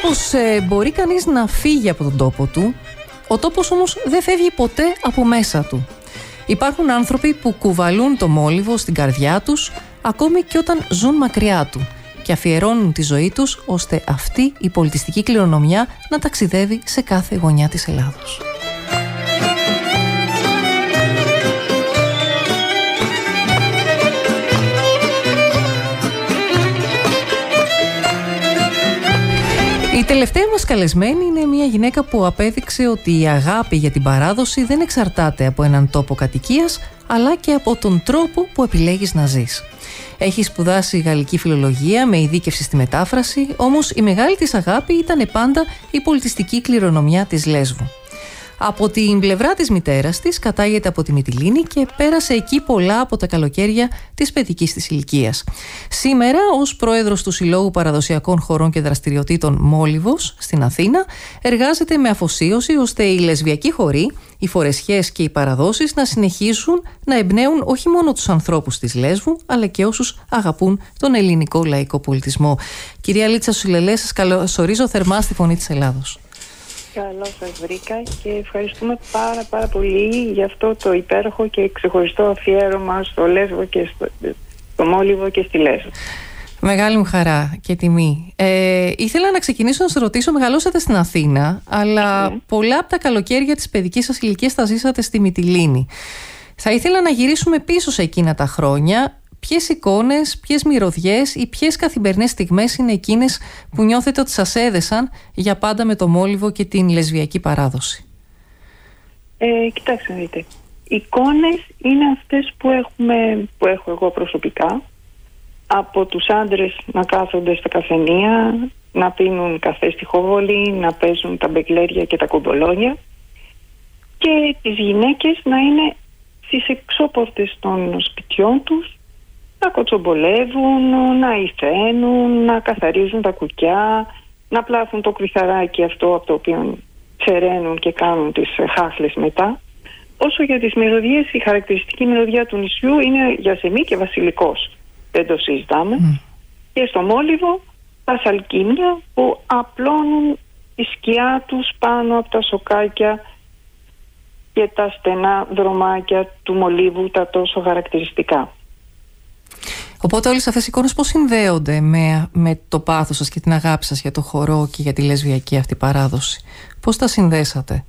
πως μπορεί κανείς να φύγει από τον τόπο του, ο τόπος όμως δεν φεύγει ποτέ από μέσα του. Υπάρχουν άνθρωποι που κουβαλούν το μόλιβο στην καρδιά τους ακόμη και όταν ζουν μακριά του και αφιερώνουν τη ζωή τους ώστε αυτή η πολιτιστική κληρονομιά να ταξιδεύει σε κάθε γωνιά της Ελλάδος. Η τελευταία μας καλεσμένη είναι μια γυναίκα που απέδειξε ότι η αγάπη για την παράδοση δεν εξαρτάται από έναν τόπο κατοικίας, αλλά και από τον τρόπο που επιλέγεις να ζεις. Έχει σπουδάσει γαλλική φιλολογία με ειδίκευση στη μετάφραση, όμως η μεγάλη της αγάπη ήταν πάντα η πολιτιστική κληρονομιά της Λέσβου. Από την πλευρά της μητέρας της κατάγεται από τη Μυτιλήνη και πέρασε εκεί πολλά από τα καλοκαίρια της παιδικής της ηλικίας. Σήμερα, ως πρόεδρος του Συλλόγου Παραδοσιακών Χωρών και Δραστηριοτήτων Μόλιβος στην Αθήνα, εργάζεται με αφοσίωση ώστε οι λεσβιακοί χοροί, οι φορεσιές και οι παραδόσεις να συνεχίσουν να εμπνέουν όχι μόνο τους ανθρώπους της Λέσβου, αλλά και όσους αγαπούν τον ελληνικό λαϊκό πολιτισμό. Κυρία Λίτσα Σουλελέ, σας καλωσορίζω θερμά στη Φωνή της Ελλάδος. Καλώς σας βρήκα και ευχαριστούμε πάρα πολύ για αυτό το υπέροχο και ξεχωριστό αφιέρωμα στο Λέσβο και στο Μόλιβο και στη Λέσβο. Μεγάλη μου χαρά και τιμή. Ήθελα να ξεκινήσω να σας ρωτήσω, μεγαλώσατε στην Αθήνα, αλλά πολλά από τα καλοκαίρια της παιδικής σας ηλικίας τα ζήσατε στη Μυτιλήνη. Θα ήθελα να γυρίσουμε πίσω σε εκείνα τα χρόνια. Ποιες εικόνες, ποιες μυρωδιές ή ποιες καθημερινές στιγμές είναι εκείνες που νιώθετε ότι σας έδεσαν για πάντα με το Μόλιβο και την λεσβιακή παράδοση? Κοιτάξτε να δείτε. Οι εικόνες είναι αυτές που έχω εγώ προσωπικά. Από τους άντρες να κάθονται στα καφενεία, να πίνουν καφέ στη Χόβολη, να παίζουν τα μπεκλέρια και τα κομπολόνια, και τις γυναίκες να είναι στις εξώπορτες των σπιτιών τους, να κοτσομπολεύουν, να υφαίνουν, να καθαρίζουν τα κουκιά, να πλάθουν το κρυθαράκι αυτό από το οποίο τσεραίνουν και κάνουν τις χάχλες μετά. Όσο για τις μυρωδιές, η χαρακτηριστική μυρωδιά του νησιού είναι γιασεμί και βασιλικός. Δεν το συζητάμε. Και στο Μόλιβο τα σαλκίμια που απλώνουν τη σκιά τους πάνω από τα σοκάκια και τα στενά δρομάκια του Μολύβου, τα τόσο χαρακτηριστικά. Οπότε όλες αυτές οι εικόνες πώς συνδέονται με το πάθος σας και την αγάπη σας για το χορό και για τη λεσβιακή αυτή παράδοση? Πώς τα συνδέσατε?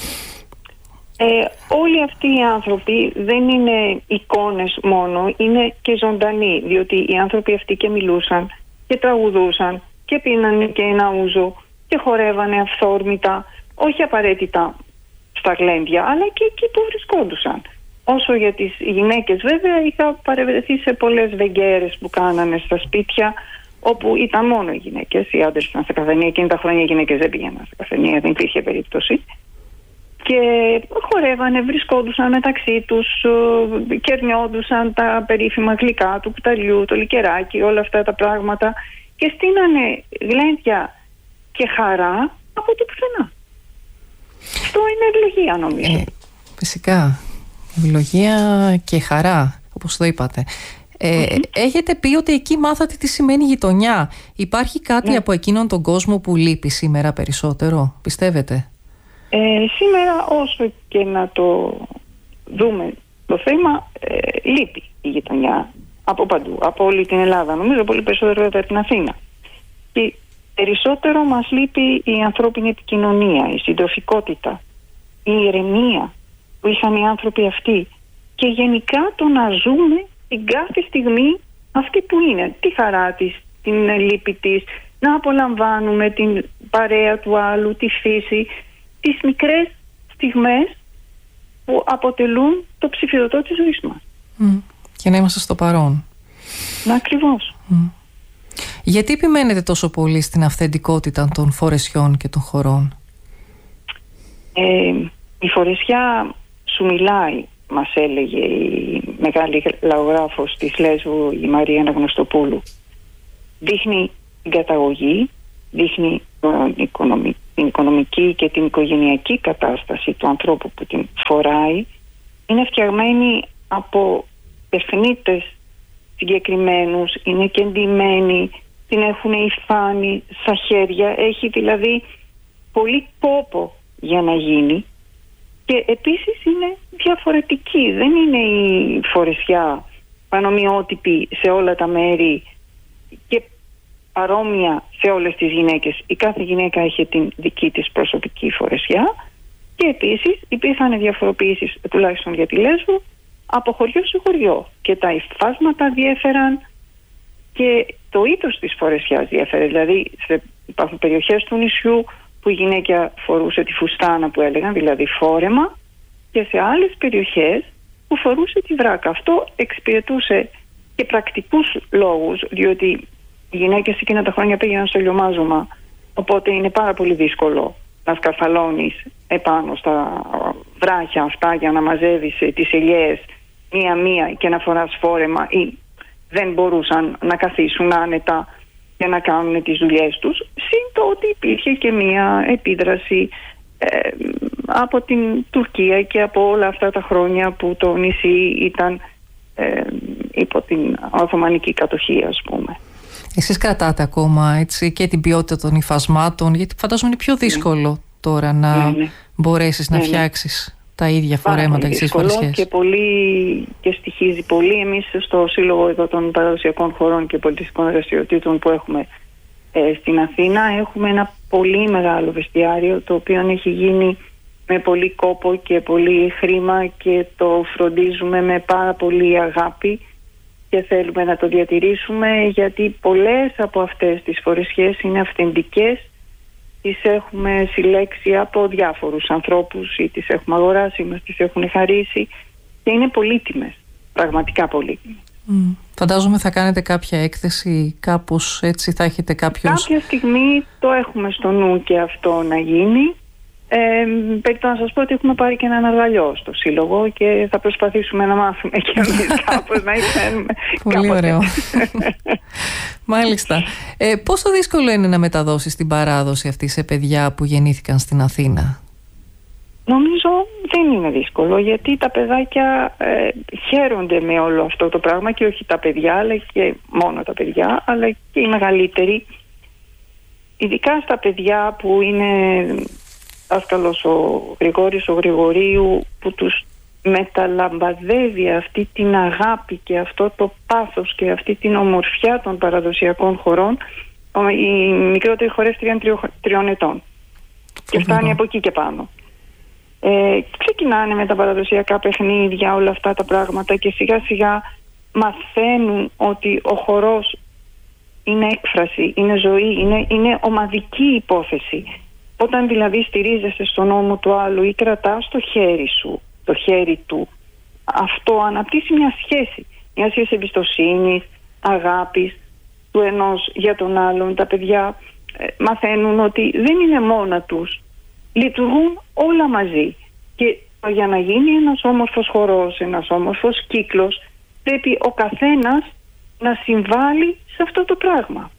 Όλοι αυτοί οι άνθρωποι δεν είναι εικόνες μόνο, είναι και ζωντανοί, διότι οι άνθρωποι αυτοί και μιλούσαν και τραγουδούσαν και πίνανε και ένα ούζο και χορεύανε αυθόρμητα, όχι απαραίτητα στα γλέντια, αλλά και εκεί που βρισκόντουσαν. Όσο για τις γυναίκες, βέβαια, είχα παρευρεθεί σε πολλές βεγγέρες που κάνανε στα σπίτια, όπου ήταν μόνο οι γυναίκες. Οι άντρες ήταν στα καφενεία, εκείνη τα χρόνια οι γυναίκες δεν πήγαιναν στα καφενεία, δεν υπήρχε περίπτωση. Και χορεύανε, βρισκόντουσαν μεταξύ τους, κερνιόντουσαν τα περίφημα γλυκά του κουταλιού, το λικεράκι, όλα αυτά τα πράγματα, και στείνανε γλέντια και χαρά από το πουθενά. Αυτό είναι ευλογία, νομίζω. Φυσικά. Ευλογία και χαρά, όπως το είπατε. Έχετε πει ότι εκεί μάθατε τι σημαίνει γειτονιά. Υπάρχει κάτι από εκείνον τον κόσμο που λείπει σήμερα περισσότερο, πιστεύετε? Σήμερα, όσο και να το δούμε το θέμα, λείπει η γειτονιά από παντού, από όλη την Ελλάδα. Νομίζω πολύ περισσότερο από την Αθήνα. Και περισσότερο μας λείπει η ανθρώπινη επικοινωνία, η συντροφικότητα, η ηρεμία που είχαν οι άνθρωποι αυτοί, και γενικά το να ζούμε την κάθε στιγμή αυτή που είναι, τη χαρά της, την λύπη της, να απολαμβάνουμε την παρέα του άλλου, τη φύση, τις μικρές στιγμές που αποτελούν το ψηφιδωτό της ζωής μας. Και να είμαστε στο παρόν. Ακριβώς. Γιατί επιμένετε τόσο πολύ στην αυθεντικότητα των φορεσιών και των χωρών? Η φορεσιά σου μιλάει, μας έλεγε η μεγάλη λαογράφος της Λέσβου, η Μαρία Αναγνωστοπούλου. Δείχνει την καταγωγή, δείχνει την οικονομική και την οικογενειακή κατάσταση του ανθρώπου που την φοράει. Είναι φτιαγμένη από τεχνίτες συγκεκριμένους, είναι και εντυμένη την έχουν υφάνει στα χέρια, έχει δηλαδή πολύ κόπο για να γίνει, και επίσης είναι διαφορετική. Δεν είναι η φορεσιά πανομοιότυπη σε όλα τα μέρη και παρόμοια σε όλες τις γυναίκες. Η κάθε γυναίκα είχε την δική της προσωπική φορεσιά, και επίσης υπήρχαν διαφοροποιήσεις, τουλάχιστον για τη Λέσβο, από χωριό σε χωριό, και τα υφάσματα διέφεραν και το είδος της φορεσιάς διέφερε. Δηλαδή υπάρχουν περιοχές του νησιού που η γυναίκα φορούσε τη φουστάνα που έλεγαν, δηλαδή φόρεμα, και σε άλλες περιοχές που φορούσε τη βράκα. Αυτό εξυπηρετούσε και πρακτικούς λόγους, διότι οι γυναίκες εκείνα τα χρόνια πήγαιναν στο λιωμάζωμα, οπότε είναι πάρα πολύ δύσκολο να σκαρφαλώνεις επάνω στα βράχια αυτά για να μαζεύεις τις ελιές μία-μία και να φοράς φόρεμα, ή δεν μπορούσαν να καθίσουν άνετα για να κάνουν τις δουλειές τους. Συν το ότι υπήρχε και μία επίδραση από την Τουρκία και από όλα αυτά τα χρόνια που το νησί ήταν υπό την Οθωμανική κατοχή, ας πούμε. Εσείς κρατάτε ακόμα έτσι και την ποιότητα των υφασμάτων, γιατί φαντάζομαι είναι πιο δύσκολο τώρα να μπορέσεις να φτιάξεις τα ίδια φορέματα στις φορεσιές. Και πολύ, και στοιχίζει πολύ. Εμείς στο Σύλλογο εδώ των Παραδοσιακών Χωρών και Πολιτιστικών Δραστηριοτήτων που έχουμε στην Αθήνα, έχουμε ένα πολύ μεγάλο βεστιάριο, το οποίο έχει γίνει με πολύ κόπο και πολύ χρήμα, και το φροντίζουμε με πάρα πολύ αγάπη και θέλουμε να το διατηρήσουμε, γιατί πολλές από αυτές τις φορεσιές είναι αυθεντικές. Τις έχουμε συλλέξει από διάφορους ανθρώπους, ή τις έχουμε αγοράσει, μας τις έχουν χαρίσει, και είναι πολύτιμες, πραγματικά πολύτιμες. Φαντάζομαι θα κάνετε κάποια έκθεση, κάπως έτσι θα έχετε κάποιος... Κάποια στιγμή το έχουμε στο νου και αυτό να γίνει. Πρέπει να σας πω ότι έχουμε πάρει και έναν αργαλιό στο Σύλλογο και θα προσπαθήσουμε να μάθουμε και εμείς κάπως να υφαίνουμε. Πολύ ωραίο. Μάλιστα. Πόσο δύσκολο είναι να μεταδώσεις την παράδοση αυτή σε παιδιά που γεννήθηκαν στην Αθήνα? Νομίζω δεν είναι δύσκολο, γιατί τα παιδάκια χαίρονται με όλο αυτό το πράγμα, και όχι τα παιδιά, αλλά και μόνο τα παιδιά, αλλά και οι μεγαλύτεροι. Ειδικά στα παιδιά που είναι δάσκαλος ο Γρηγόρης ο Γρηγορίου, που τους μεταλαμπαδεύει αυτή την αγάπη και αυτό το πάθος και αυτή την ομορφιά των παραδοσιακών χωρών. Οι μικρότεροι χορεύτριοι είναι 3 ετών και φτάνει από εκεί και πάνω. Ξεκινάνε με τα παραδοσιακά παιχνίδια, όλα αυτά τα πράγματα, και σιγά σιγά μαθαίνουν ότι ο χορός είναι έκφραση, είναι ζωή, είναι ομαδική υπόθεση. Όταν δηλαδή στηρίζεσαι στον ώμο του άλλου ή κρατάς το χέρι σου, το χέρι του, αυτό αναπτύσσει μια σχέση εμπιστοσύνης, αγάπης του ενός για τον άλλον. Τα παιδιά μαθαίνουν ότι δεν είναι μόνα τους, λειτουργούν όλα μαζί, και για να γίνει ένας όμορφος χορός, ένας όμορφος κύκλος, πρέπει ο καθένας να συμβάλλει σε αυτό το πράγμα.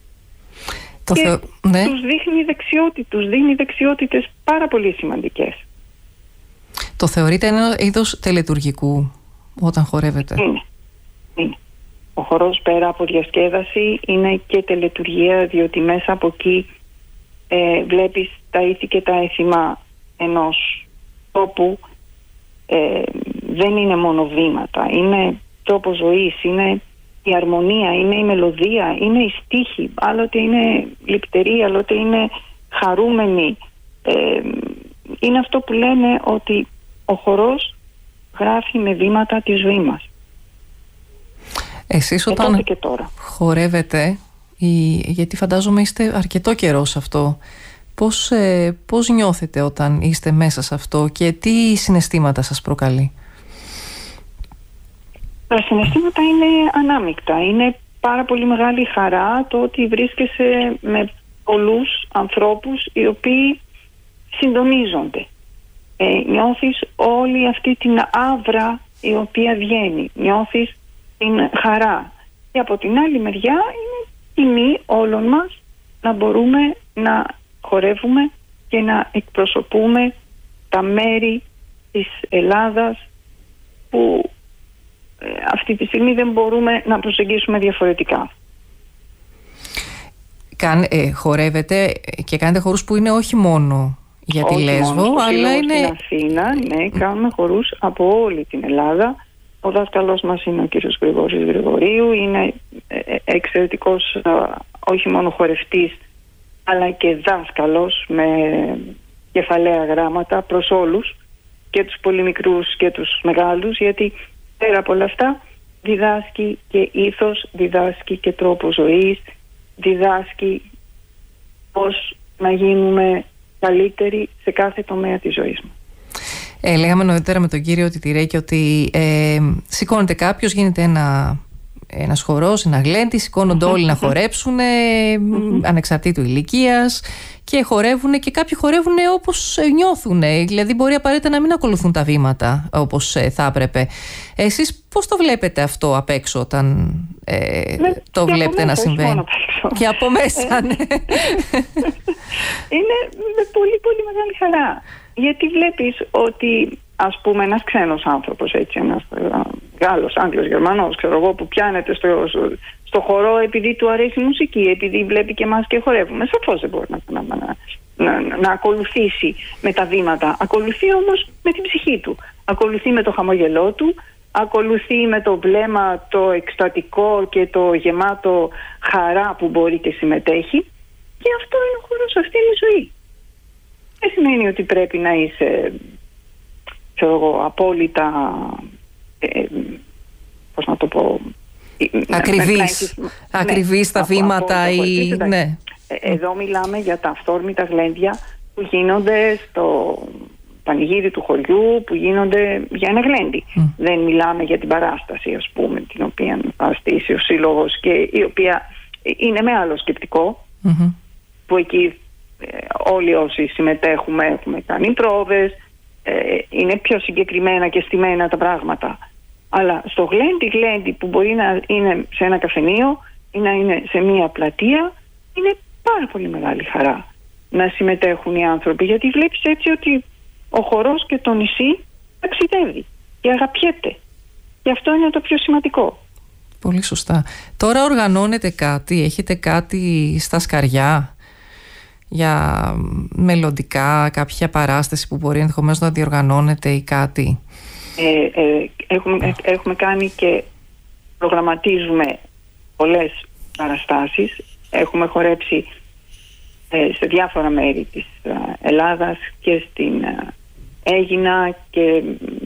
Ναι. Τους δίνει δεξιότητες πάρα πολύ σημαντικές. Το θεωρείτε ένα είδος τελετουργικού όταν χορεύετε? Είναι. Ο χορός, πέρα από διασκέδαση, είναι και τελετουργία, διότι μέσα από εκεί βλέπεις τα ήθη και τα έθιμα ενός τόπου. Δεν είναι μόνο βήματα, είναι τρόπο ζωής, είναι η αρμονία, είναι η μελωδία, είναι η στίχη, άλλοτε είναι ληπτερή, άλλοτε είναι χαρούμενη. Είναι αυτό που λένε ότι ο χορός γράφει με βήματα τη ζωή μας. Εσείς όταν χορεύετε, γιατί φαντάζομαι είστε αρκετό καιρό σε αυτό, πώς νιώθετε όταν είστε μέσα σε αυτό και τι συναισθήματα σας προκαλεί? Τα συναισθήματα είναι ανάμεικτα. Είναι πάρα πολύ μεγάλη χαρά το ότι βρίσκεσαι με πολλούς ανθρώπους οι οποίοι συντονίζονται. Νιώθεις όλη αυτή την άβρα η οποία βγαίνει. Νιώθεις την χαρά. Και από την άλλη μεριά είναι τιμή όλων μας να μπορούμε να χορεύουμε και να εκπροσωπούμε τα μέρη της Ελλάδας που αυτή τη στιγμή δεν μπορούμε να προσεγγίσουμε διαφορετικά. Χορεύετε και κάνετε χορούς που είναι όχι μόνο για τη Λέσβο, αλλά είναι... Στην Αθήνα, ναι, κάνουμε χορούς από όλη την Ελλάδα. Ο δάσκαλός μας είναι ο κύριος Γρηγόρης Γρηγορίου, είναι εξαιρετικός όχι μόνο χορευτής, αλλά και δάσκαλος με κεφαλαία γράμματα προς όλους, και τους πολύ μικρούς και τους μεγάλους, γιατί πέρα από όλα αυτά διδάσκει και ήθος, διδάσκει και τρόπο ζωής, διδάσκει πώς να γίνουμε καλύτεροι σε κάθε τομέα της ζωής μας. Λέγαμε νωρίτερα με τον κύριο Τιτηρέκη ότι σηκώνεται κάποιος, γίνεται ένας χορός, ένα γλέντι, σηκώνονται όλοι να χορέψουν ανεξαρτήτου ηλικίας και χορεύουν, και κάποιοι χορεύουν όπως νιώθουν, δηλαδή μπορεί απαραίτητα να μην ακολουθούν τα βήματα όπως θα έπρεπε. Εσείς πώς το βλέπετε αυτό απ' έξω όταν το βλέπετε να συμβαίνει? Και από μέσα, ναι. Είναι με πολύ πολύ μεγάλη χαρά, γιατί βλέπεις ότι, ας πούμε, ένας ξένος άνθρωπος, έτσι, ένας Γάλλος, Άγγλος, Γερμανός, ξέρω εγώ, που πιάνεται στο χορό επειδή του αρέσει η μουσική, επειδή βλέπει και εμάς και χορεύουμε, σαφώς δεν μπορεί να ακολουθήσει με τα βήματα. Ακολουθεί όμως με την ψυχή του, ακολουθεί με το χαμογελό του, ακολουθεί με το βλέμμα το εκστατικό και το γεμάτο χαρά που μπορεί και συμμετέχει, και αυτό είναι ο χορός, αυτή είναι η ζωή. Δεν σημαίνει ότι πρέπει να είσαι, ξέρω εγώ, απόλυτα πώς να το πω, ακριβής στα βήματα ή... Ναι. Εδώ μιλάμε για τα αυθόρμητα γλέντια που γίνονται στο πανηγύρι του χωριού, που γίνονται για ένα γλέντι. Δεν μιλάμε για την παράσταση, ας πούμε, την οποία θα στήσει ο σύλλογος και η οποία είναι με άλλο σκεπτικό, που εκεί όλοι όσοι συμμετέχουμε έχουμε κάνει πρόβες, είναι πιο συγκεκριμένα και στημένα τα πράγματα. Αλλά στο γλέντι που μπορεί να είναι σε ένα καφενείο ή να είναι σε μία πλατεία, είναι πάρα πολύ μεγάλη χαρά να συμμετέχουν οι άνθρωποι, γιατί βλέπεις έτσι ότι ο χορός και το νησί ταξιδεύει και αγαπιέται, και αυτό είναι το πιο σημαντικό. Πολύ σωστά. Τώρα οργανώνετε κάτι, έχετε κάτι στα σκαριά για μελλοντικά, κάποια παράσταση που μπορεί ενδεχομένως να διοργανώνετε ή κάτι? Έχουμε κάνει και προγραμματίζουμε πολλές παραστάσεις. Έχουμε χορέψει σε διάφορα μέρη της Ελλάδας και στην Αίγινα και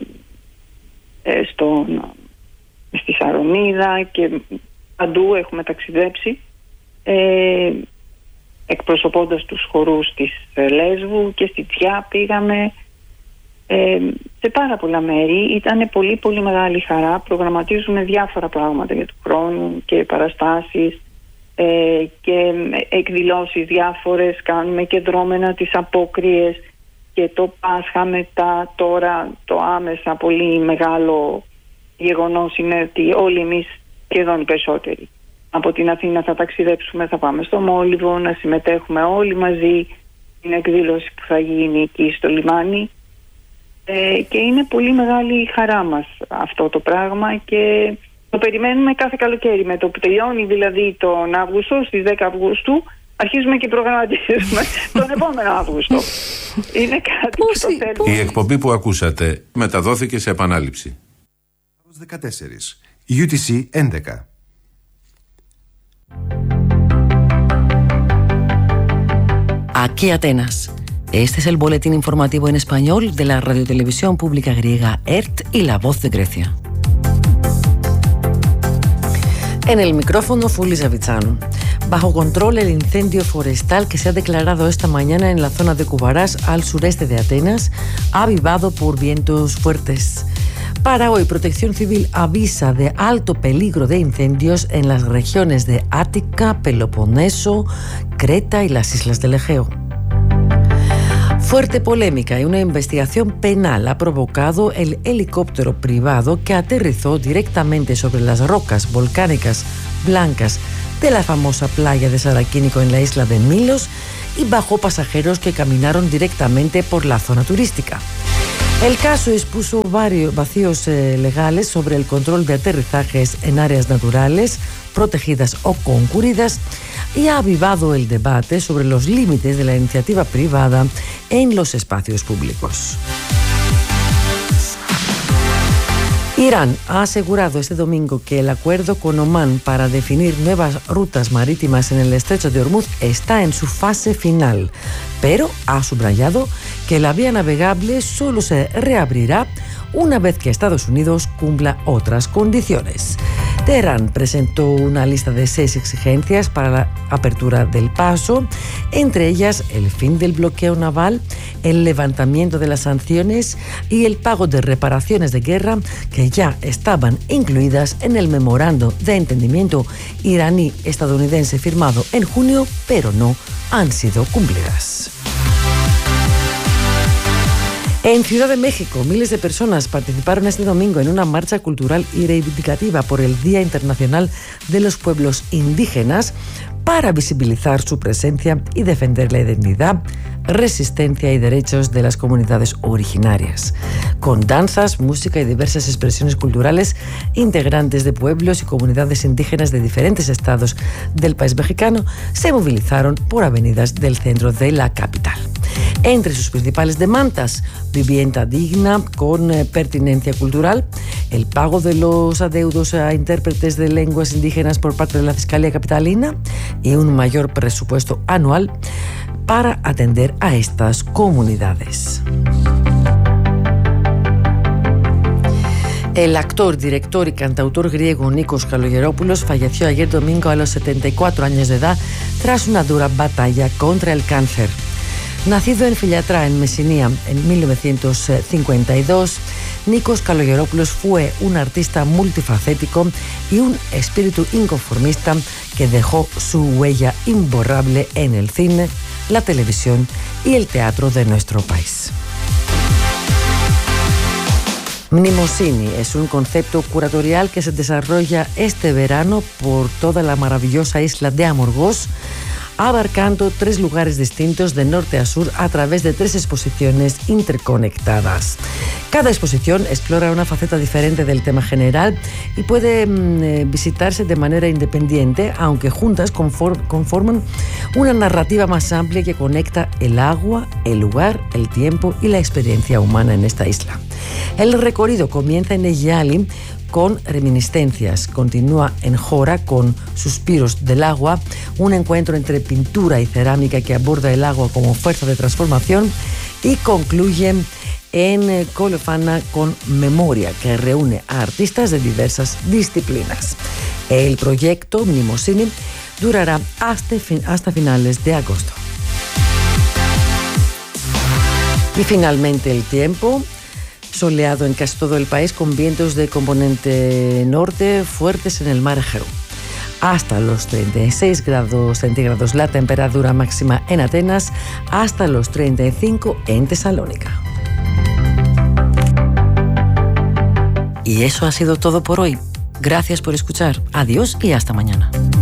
στη Σαρονίδα και παντού έχουμε ταξιδέψει, εκπροσωπώντας τους χορούς της Λέσβου, και στη Τσιά πήγαμε, σε πάρα πολλά μέρη. Ήταν πολύ πολύ μεγάλη χαρά. Προγραμματίζουμε διάφορα πράγματα για του χρόνου και παραστάσεις και εκδηλώσεις διάφορες. Κάνουμε και δρόμενα τις απόκριες και το Πάσχα μετά. Τώρα το άμεσα πολύ μεγάλο γεγονός είναι ότι όλοι εμείς, σχεδόν οι περισσότεροι, από την Αθήνα θα ταξιδέψουμε, θα πάμε στο Μόλιβο να συμμετέχουμε όλοι μαζί στην εκδήλωση που θα γίνει εκεί στο λιμάνι, και είναι πολύ μεγάλη χαρά μας αυτό το πράγμα και το περιμένουμε κάθε καλοκαίρι. Με το που τελειώνει δηλαδή τον Αύγουστο, στις 10 Αυγούστου αρχίζουμε και προγραμματίζουμε τον επόμενο Αύγουστο. Είναι κάτι που το θέλουμε. Η εκπομπή που ακούσατε μεταδόθηκε σε επανάληψη. 14. UTC 11. Aquí Atenas. Este es el boletín informativo en español de la radiotelevisión pública griega ERT y La Voz de Grecia. En el micrófono Fuli Zavitzano. Bajo control el incendio forestal que se ha declarado esta mañana en la zona de Cubarás, al sureste de Atenas, avivado por vientos fuertes. Para hoy, Protección Civil avisa de alto peligro de incendios en las regiones de Ática, Peloponeso, Creta y las islas del Egeo. Fuerte polémica y una investigación penal ha provocado el helicóptero privado que aterrizó directamente sobre las rocas volcánicas blancas de la famosa playa de Sarakíniko en la isla de Milos y bajó pasajeros que caminaron directamente por la zona turística. El caso expuso varios vacíos legales sobre el control de aterrizajes en áreas naturales, protegidas o concurridas, y ha avivado el debate sobre los límites de la iniciativa privada en los espacios públicos. Irán ha asegurado este domingo que el acuerdo con Omán para definir nuevas rutas marítimas en el estrecho de Hormuz está en su fase final, pero ha subrayado que la vía navegable solo se reabrirá una vez que Estados Unidos cumpla otras condiciones. Teherán presentó una lista de 6 exigencias para la apertura del paso, entre ellas el fin del bloqueo naval, el levantamiento de las sanciones y el pago de reparaciones de guerra que ya estaban incluidas en el memorando de entendimiento iraní-estadounidense firmado en junio, pero no han sido cumplidas. En Ciudad de México, miles de personas participaron este domingo en una marcha cultural y reivindicativa por el Día Internacional de los Pueblos Indígenas para visibilizar su presencia y defender la identidad, resistencia y derechos de las comunidades originarias. Con danzas, música y diversas expresiones culturales, integrantes de pueblos y comunidades indígenas de diferentes estados del país mexicano se movilizaron por avenidas del centro de la capital. Entre sus principales demandas, vivienda digna con pertinencia cultural, el pago de los adeudos a intérpretes de lenguas indígenas por parte de la Fiscalía Capitalina y un mayor presupuesto anual para atender a estas comunidades. El actor, director y cantautor griego Nikos Kalogeropoulos falleció ayer domingo a los 74 años de edad tras una dura batalla contra el cáncer. Nacido en Filatra, en Messinia, en 1952, Nikos Kalogeropoulos fue un artista multifacético y un espíritu inconformista que dejó su huella imborrable en el cine, la televisión y el teatro de nuestro país. Mnemosini es un concepto curatorial que se desarrolla este verano por toda la maravillosa isla de Amorgós, abarcando 3 lugares distintos de norte a sur a través de 3 exposiciones interconectadas. Cada exposición explora una faceta diferente del tema general y puede visitarse de manera independiente, aunque juntas conforman una narrativa más amplia que conecta el agua, el lugar, el tiempo y la experiencia humana en esta isla. El recorrido comienza en Eyali con reminiscencias, continúa en Jora con Suspiros del agua, un encuentro entre pintura y cerámica que aborda el agua como fuerza de transformación, y concluye en Colofana con Memoria, que reúne a artistas de diversas disciplinas. El proyecto Mnemosini durará hasta finales de agosto. Y finalmente el tiempo. Soleado en casi todo el país con vientos de componente norte fuertes en el mar Egeo. Hasta los 36 grados centígrados la temperatura máxima en Atenas, hasta los 35 en Tesalónica. Y eso ha sido todo por hoy. Gracias por escuchar. Adiós y hasta mañana.